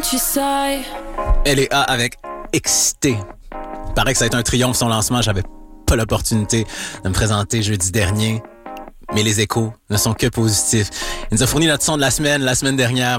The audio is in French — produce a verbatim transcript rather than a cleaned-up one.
countryside. L A avec Excité. Paraît que ça a été un triomphe son lancement. J'avais pas l'opportunité de me présenter jeudi dernier. Mais les échos ne sont que positifs. Il nous a fourni notre son de la semaine, la semaine dernière.